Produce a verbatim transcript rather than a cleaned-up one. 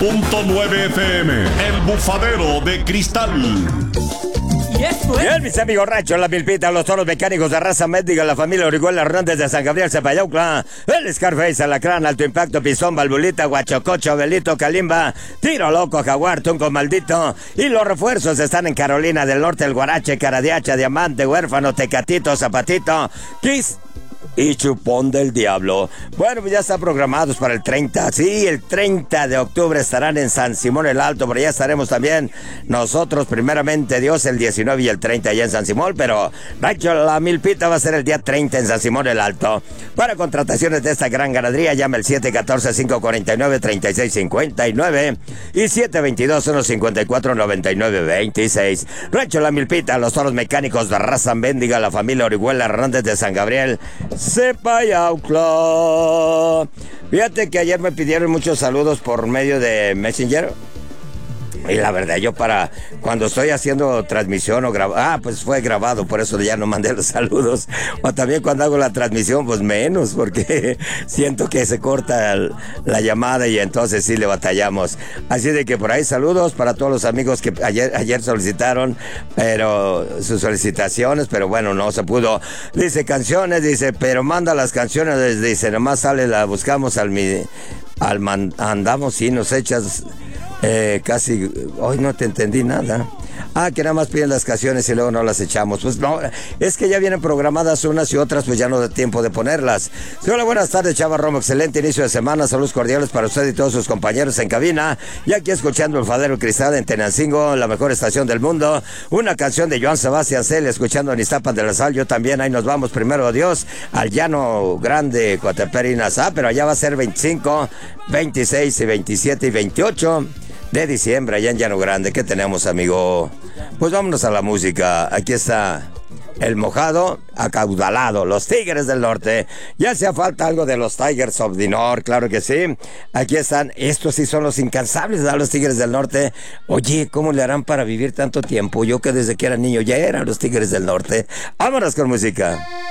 punto nueve F M, El Bufadero de Cristal. Y esto es... Bien, mis amigos Racho, la Milpita, los toros mecánicos de raza médica, la familia Orihuela Hernández de San Gabriel, Cepayaucla, el Scarface, Alacrán, Alto Impacto, Pizón, Valvulita, Guachococho, Belito, Calimba, Tiro Loco, Jaguar, Tunco Maldito. Y los refuerzos están en Carolina del Norte, el Guarache, Caradiacha, Diamante, Huérfano, Tecatito, Zapatito, Kiss y Chupón del Diablo. Bueno, pues ya están programados para el treinta. Sí, el treinta de octubre estarán en San Simón el Alto. Por allá estaremos también nosotros, primeramente Dios, el diecinueve y el treinta allá en San Simón. Pero Racho, la Milpita va a ser el día treinta en San Simón el Alto. Para contrataciones de esta gran ganadería, llama el siete uno cuatro, cinco cuatro nueve, tres seis cinco nueve y siete dos dos, uno cinco cuatro, nueve nueve dos seis. Racho, la Milpita, los toros mecánicos de raza mendiga, la familia Orihuela Hernández de San Gabriel, Cepayaucla. Fíjate que ayer me pidieron muchos saludos por medio de Messenger. Y la verdad, yo para cuando estoy haciendo transmisión o grabado, ah, pues fue grabado, por eso ya no mandé los saludos. O también cuando hago la transmisión, pues menos, porque siento que se corta el, la llamada y entonces sí le batallamos. Así de que por ahí saludos para todos los amigos que ayer, ayer solicitaron, pero sus solicitaciones, pero bueno, no se pudo. Dice canciones, dice, pero manda las canciones, dice, nomás sale, la buscamos al, al man, andamos y nos echas... Eh, casi, hoy no te entendí nada. Ah, que nada más piden las canciones y luego no las echamos. Pues no, es que ya vienen programadas unas y otras, pues ya no da tiempo de ponerlas. Sí, hola, buenas tardes, Chava Romo, excelente inicio de semana, saludos cordiales para usted y todos sus compañeros en cabina. Y aquí escuchando el Bufadero Cristal en Tenancingo, la mejor estación del mundo. Una canción de Joan Sebastián Cel, escuchando en Iztapan de la Sal. Yo también, ahí nos vamos, primero adiós, al Llano Grande, Coatepec y Nazá, pero allá va a ser veinticinco, veintiséis y veintisiete y veintiocho de diciembre, allá en Llano Grande. ¿Qué tenemos, amigo? Pues vámonos a la música. Aquí está el mojado acaudalado, los Tigres del Norte. Ya hacía falta algo de los Tigers of the North, claro que sí. Aquí están, estos sí son los incansables, ¿verdad? Los Tigres del Norte. Oye, ¿cómo le harán para vivir tanto tiempo? Yo que desde que era niño ya eran los Tigres del Norte. Vámonos con música.